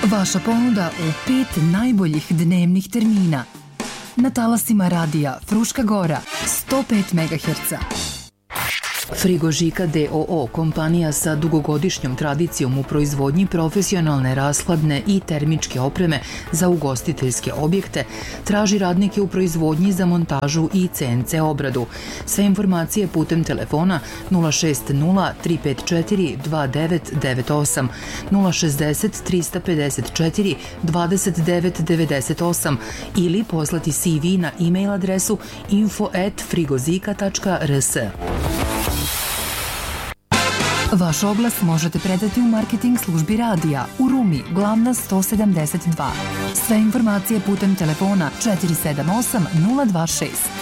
Vaša ponuda u 5 najboljih dnevnih termina. Na talasima radija Fruška Gora, 105 MHz. Frigožika d.o.o. kompanija sa dugogodišnjom tradicijom u proizvodnji profesionalne rashladne i termičke opreme za ugostiteljske objekte, traži radnike u proizvodnji za montažu i CNC obradu. Sve informacije putem telefona 060 354 2998, 060 354 2998 ili poslati CV na e-mail adresu info@frigozika.rs. Vaš oglas možete predati u marketing službi radija u Rumi, Glavna 172. Sve informacije putem telefona 478 026.